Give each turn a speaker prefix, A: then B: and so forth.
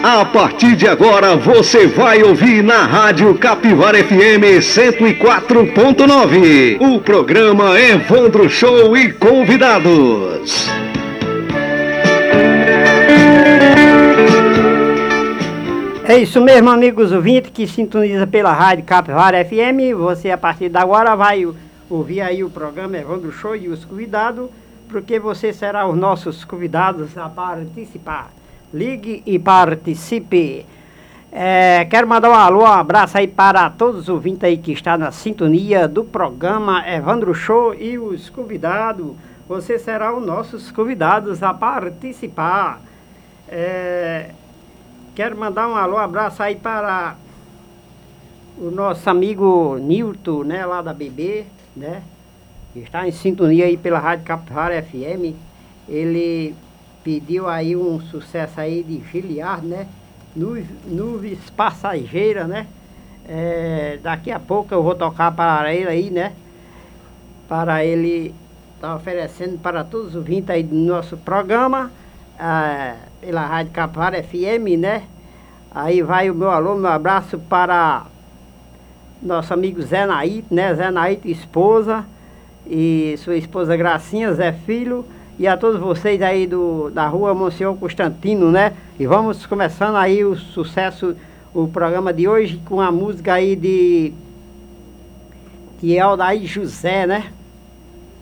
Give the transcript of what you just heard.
A: A partir de agora você vai ouvir na Rádio Capivara FM 104.9 o programa Evandro Show e Convidados.
B: É isso mesmo, amigos ouvintes que sintoniza pela Rádio Capivara FM. Você a partir de agora vai ouvir aí o programa Evandro Show e os convidados, porque você será os nossos convidados a participar. Ligue e participe. Quero mandar um alô, um abraço aí para todos os ouvintes aí que estão na sintonia do programa Evandro Show e os convidados. Você será os nossos convidados a participar. Quero mandar um alô, um abraço aí para o nosso amigo Nilton, né, lá da BB, né, que está em sintonia aí pela Rádio Capivara FM. Ele pediu aí um sucesso aí de Giliard, né, Nuvens Passageiras, né. Daqui a pouco eu vou tocar para ele aí, né, para ele estar oferecendo para todos os ouvintes aí do nosso programa, pela Rádio Capivara FM, né. Aí vai o meu alô, meu abraço para nosso amigo Zé Naíto, né, Zé Naíto esposa e sua esposa Gracinha, Zé Filho, e a todos vocês aí da rua Monsenhor Constantino, né. E vamos começando aí o sucesso, o programa de hoje com a música aí de Aldair José, né.